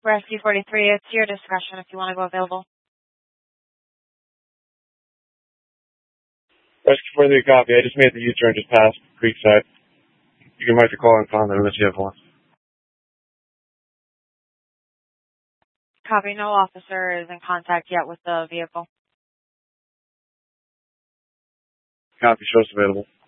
Rescue 43, it's your discretion if you want to go available. Rescue 43, copy. I just made the U-turn just past Creekside. You can mark your call on contact unless you have one. Copy, no officer is in contact yet with the vehicle. Copy, show us available.